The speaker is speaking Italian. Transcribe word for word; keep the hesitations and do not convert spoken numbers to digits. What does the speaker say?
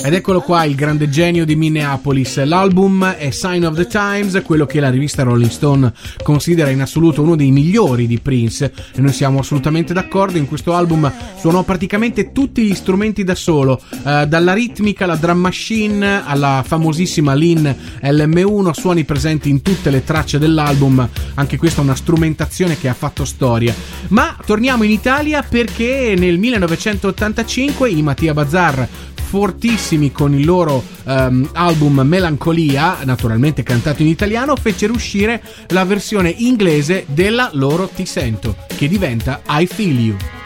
Ed eccolo qua, il grande genio di Minneapolis. L'album è Sign of the Times, quello che la rivista Rolling Stone considera in assoluto uno dei migliori di Prince, e noi siamo assolutamente d'accordo. In questo album suonò praticamente tutti gli strumenti da solo, eh, dalla ritmica alla drum machine alla famosissima Lin L M uno, suoni presenti in tutte le tracce dell'album. Anche questa è una strumentazione che ha fatto storia. Ma torniamo in Italia, perché nel millenovecentottantacinque i Mattia Bazar, fortissimi con il loro um, album Melancolia, naturalmente cantato in italiano, fecero uscire la versione inglese della loro Ti Sento, che diventa I Feel You.